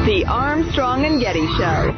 The Armstrong and Getty Show.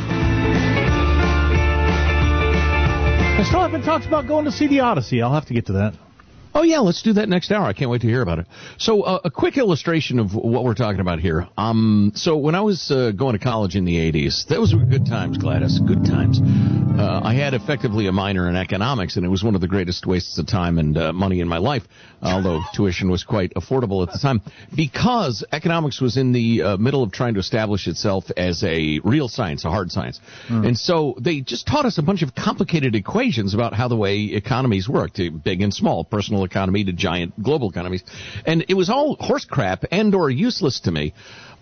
I still haven't talked about going to see the Odyssey. I'll have to get to that. Oh, yeah, let's do that next hour. I can't wait to hear about it. So a quick illustration of what we're talking about here. So when I was going to college in the 80s, those were good times, Gladys, good times. I had effectively a minor in economics, and it was one of the greatest wastes of time and money in my life, although tuition was quite affordable at the time, because economics was in the middle of trying to establish itself as a real science, a hard science. And so they just taught us a bunch of complicated equations about how the way economies worked, big and small, personal economy to giant global economies. And it was all horse crap and or useless to me.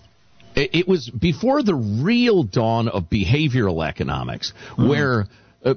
It was before the real dawn of behavioral economics, where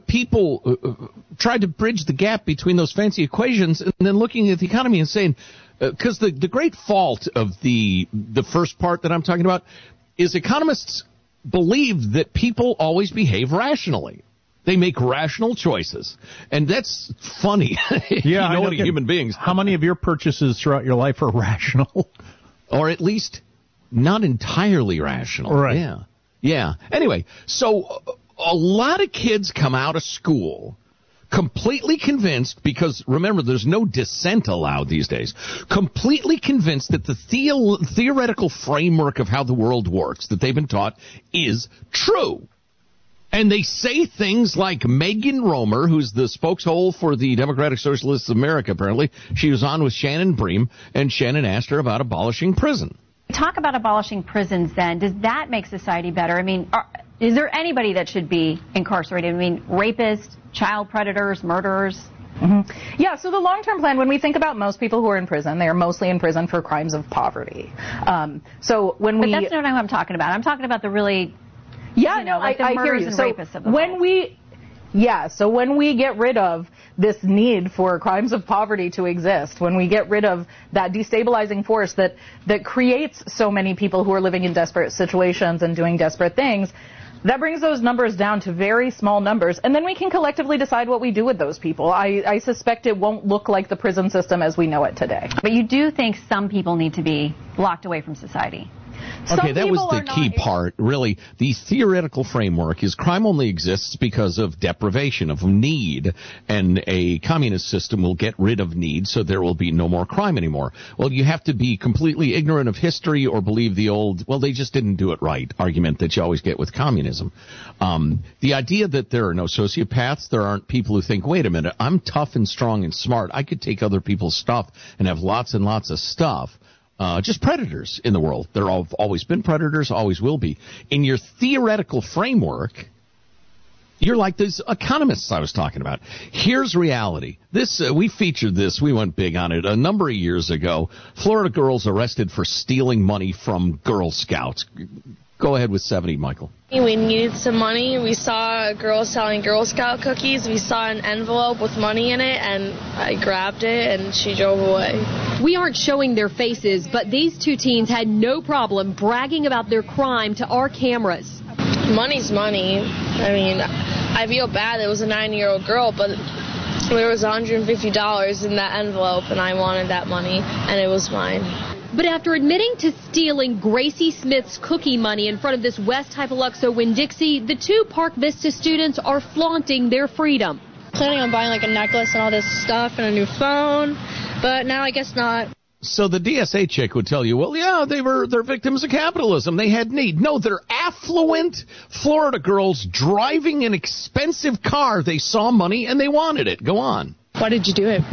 people tried to bridge the gap between those fancy equations and then looking at the economy and saying, because the great fault of the first part that I'm talking about is economists believe that people always behave rationally. They make rational choices. And that's funny. Yeah, you know, human beings. How many of your purchases throughout your life are rational? Or at least not entirely rational. Right. Yeah. Yeah. Anyway, so a lot of kids come out of school completely convinced, because remember, there's no dissent allowed these days, completely convinced that the theoretical framework of how the world works that they've been taught is true. And they say things like Megan Romer, who's the spokeshole for the Democratic Socialists of America, apparently. She was on with Shannon Bream, and Shannon asked her about abolishing prison. Talk about abolishing prisons then. Does that make society better? I mean, is there anybody that should be incarcerated? I mean, rapists, child predators, murderers? Mm-hmm. Yeah, so the long-term plan, when we think about most people who are in prison, they are mostly in prison for crimes of poverty. But that's not what I'm talking about. I'm talking about the really... Yeah, like the I hear murders you. and So rapists of the world. when we get rid of this need for crimes of poverty to exist, when we get rid of that destabilizing force that creates so many people who are living in desperate situations and doing desperate things, that brings those numbers down to very small numbers, and then we can collectively decide what we do with those people. I suspect it won't look like the prison system as we know it today. But you do think some people need to be locked away from society? Okay, that was the key part, really. The theoretical framework is crime only exists because of deprivation, of need, and a communist system will get rid of need, so there will be no more crime anymore. Well, you have to be completely ignorant of history or believe the old, well, they just didn't do it right argument that you always get with communism. The idea that there are no sociopaths, there aren't people who think, wait a minute, I'm tough and strong and smart, I could take other people's stuff and have lots and lots of stuff. Just predators in the world. There have always been predators, always will be. In your theoretical framework, you're like these economists I was talking about. Here's reality. We featured this. We went big on it a number of years ago. Florida girls arrested for stealing money from Girl Scouts. Go ahead with 70, Michael. We needed some money. We saw a girl selling Girl Scout cookies. We saw an envelope with money in it, and I grabbed it, and she drove away. We aren't showing their faces, but these two teens had no problem bragging about their crime to our cameras. Money's money. I mean, I feel bad. It was a 9-year-old girl, but there was $150 in that envelope, and I wanted that money, and it was mine. But after admitting to stealing Gracie Smith's cookie money in front of this West Hypoluxo Winn-Dixie, the two Park Vista students are flaunting their freedom. Planning on buying like a necklace and all this stuff and a new phone, but now I guess not. So the DSA chick would tell you, well, yeah, they're victims of capitalism. They had need. No, they're affluent Florida girls driving an expensive car. They saw money and they wanted it. Go on. Why did you do it?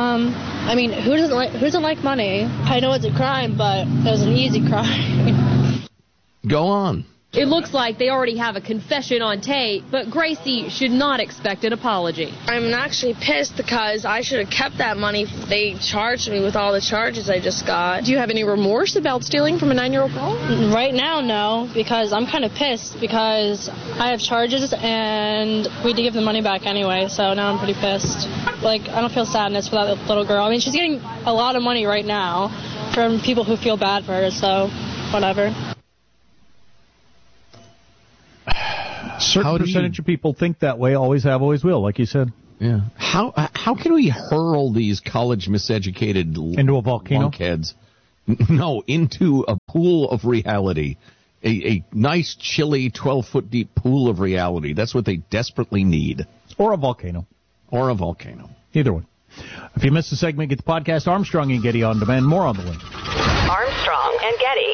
I mean, who doesn't like money? I know it's a crime, but it was an easy crime. Go on. It looks like they already have a confession on tape, but Gracie should not expect an apology. I'm actually pissed because I should have kept that money. They charged me with all the charges I just got. Do you have any remorse about stealing from a 9-year-old girl? Right now, no, because I'm kind of pissed because I have charges and we had to give the money back anyway, so now I'm pretty pissed. Like, I don't feel sadness for that little girl. I mean, she's getting a lot of money right now from people who feel bad for her, so whatever. Certain percentage of people think that way, always have, always will, like you said. Yeah. How can we hurl these college miseducated into a volcano? Lunkheads? No, into a pool of reality A nice, chilly, 12-foot deep pool of reality. That's what they desperately need. Or a volcano. Either one. If you missed the segment, get the podcast Armstrong and Getty on demand. More on the way. Armstrong and Getty.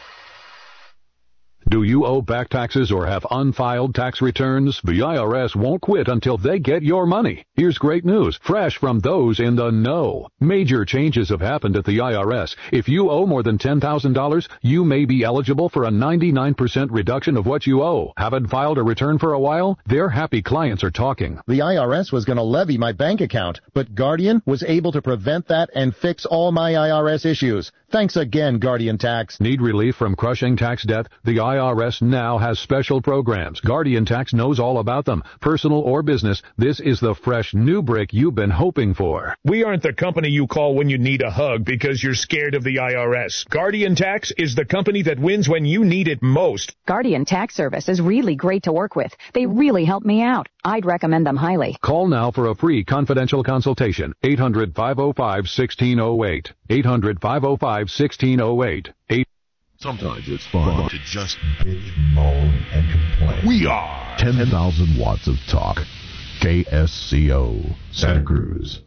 Do you owe back taxes or have unfiled tax returns? The IRS won't quit until they get your money. Here's great news, fresh from those in the know. Major changes have happened at the IRS. If you owe more than $10,000, you may be eligible for a 99% reduction of what you owe. Haven't filed a return for a while? Their happy clients are talking. The IRS was going to levy my bank account, but Guardian was able to prevent that and fix all my IRS issues. Thanks again, Guardian Tax. Need relief from crushing tax debt? The IRS now has special programs. Guardian Tax knows all about them. Personal or business, this is the fresh new break you've been hoping for. We aren't the company you call when you need a hug because you're scared of the IRS. Guardian Tax is the company that wins when you need it most. Guardian Tax Service is really great to work with. They really help me out. I'd recommend them highly. Call now for a free confidential consultation. 800-505-1608. 800-505-1608. Sometimes it's fun to just bitch, moan, and complain. We are 10,000 watts of talk. KSCO, Santa Cruz.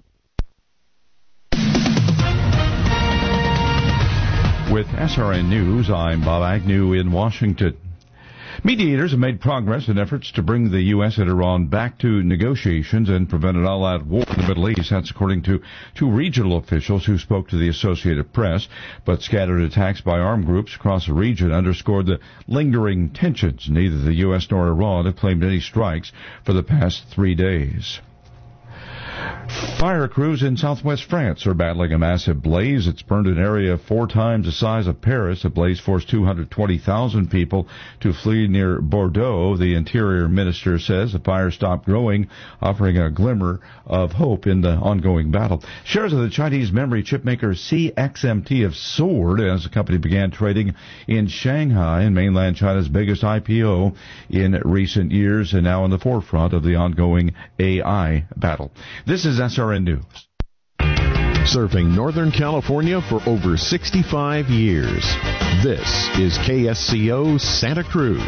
With SRN News, I'm Bob Agnew in Washington. Mediators have made progress in efforts to bring the U.S. and Iran back to negotiations and prevent an all-out war in the Middle East. That's according to two regional officials who spoke to the Associated Press. But scattered attacks by armed groups across the region underscored the lingering tensions. Neither the U.S. nor Iran have claimed any strikes for the past 3 days. Fire crews in southwest France are battling a massive blaze. It's burned an area 4 times the size of Paris. The blaze forced 220,000 people to flee near Bordeaux. The Interior Minister says the fire stopped growing, offering a glimmer of hope in the ongoing battle. Shares of the Chinese memory chip maker CXMT have soared as the company began trading in Shanghai, in mainland China's biggest IPO in recent years, and now in the forefront of the ongoing AI battle. This is SRN News. Serving Northern California for over 65 years. This is KSCO Santa Cruz.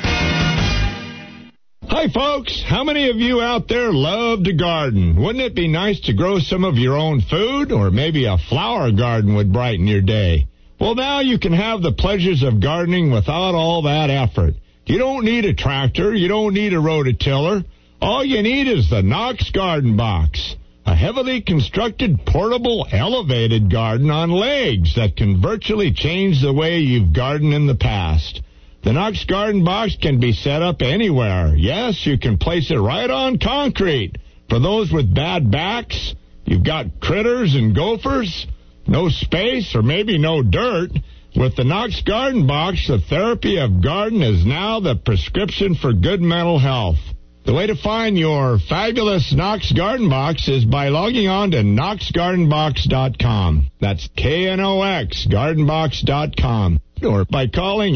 Hi, folks. How many of you out there love to garden? Wouldn't it be nice to grow some of your own food? Or maybe a flower garden would brighten your day. Well, now you can have the pleasures of gardening without all that effort. You don't need a tractor. You don't need a rototiller. All you need is the Knox Garden Box, a heavily constructed, portable, elevated garden on legs that can virtually change the way you've gardened in the past. The Knox Garden Box can be set up anywhere. Yes, you can place it right on concrete. For those with bad backs, you've got critters and gophers, no space, or maybe no dirt. With the Knox Garden Box, the therapy of garden is now the prescription for good mental health. The way to find your fabulous Knox Garden Box is by logging on to knoxgardenbox.com. That's KNOX, gardenbox.com. Or by calling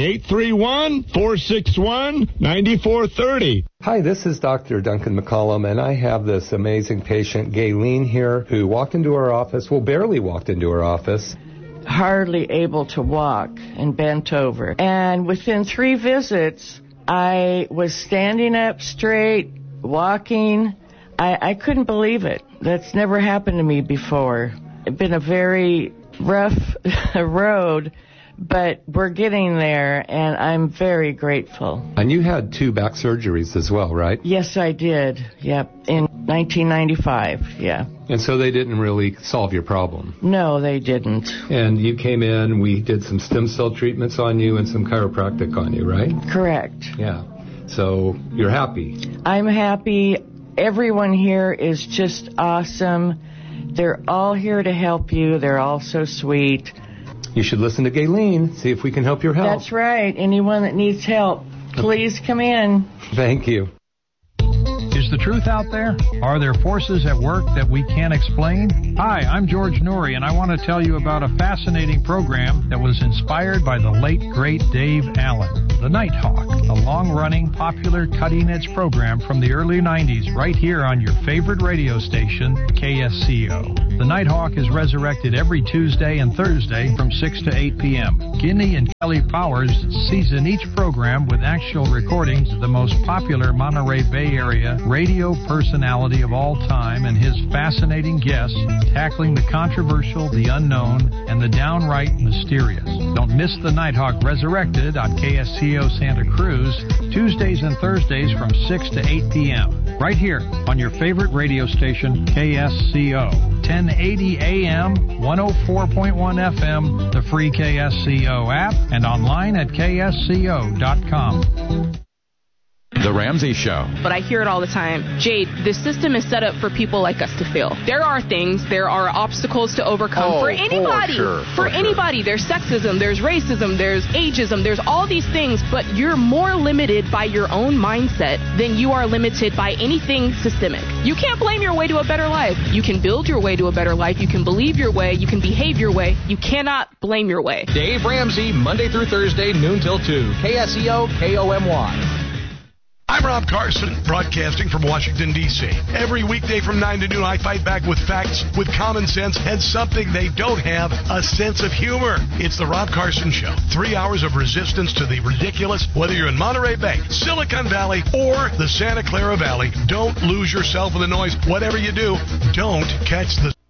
831-461-9430. Hi, this is Dr. Duncan McCollum, and I have this amazing patient, Gayleen, here, who walked into our office, barely walked into our office. Hardly able to walk and bent over. And within 3 visits, I was standing up straight, walking. I couldn't believe it. That's never happened to me before. It's been a very rough road, but we're getting there, and I'm very grateful. And you had 2 back surgeries as well, right? Yes, I did. Yep, in 1995, yeah. And so they didn't really solve your problem? No, they didn't. And you came in, we did some stem cell treatments on you and some chiropractic on you, right? Correct. Yeah. So you're happy? I'm happy. Everyone here is just awesome. They're all here to help you. They're all so sweet. You should listen to Gayleen, see if we can help your health. That's right. Anyone that needs help, please come in. Thank you. Is the truth out there? Are there forces at work that we can't explain? Hi, I'm George Noory, and I want to tell you about a fascinating program that was inspired by the late, great Dave Allen. The Nighthawk, a long-running, popular, cutting-edge program from the early 90s right here on your favorite radio station, KSCO. The Nighthawk is resurrected every Tuesday and Thursday from 6 to 8 p.m. Guinea and Kelly Powers season each program with actual recordings of the most popular Monterey Bay Area radio personality of all time and his fascinating guests tackling the controversial, the unknown, and the downright mysterious. Don't miss the Nighthawk Resurrected on KSCO Santa Cruz, Tuesdays and Thursdays from 6 to 8 p.m. Right here on your favorite radio station, KSCO. 1080 AM, 104.1 FM, the free KSCO app, and online at ksco.com. The Ramsey Show. But I hear it all the time. Jade, this system is set up for people like us to fail. There are obstacles to overcome for anybody. For anybody. There's sexism, there's racism, there's ageism, there's all these things, but you're more limited by your own mindset than you are limited by anything systemic. You can't blame your way to a better life. You can build your way to a better life. You can believe your way. You can behave your way. You cannot blame your way. Dave Ramsey, Monday through Thursday, noon till 2. KSEO, KOMY. I'm Rob Carson, broadcasting from Washington, D.C. Every weekday from 9 to noon, I fight back with facts, with common sense, and something they don't have, a sense of humor. It's the Rob Carson Show. 3 hours of resistance to the ridiculous, whether you're in Monterey Bay, Silicon Valley, or the Santa Clara Valley. Don't lose yourself in the noise. Whatever you do, don't catch the...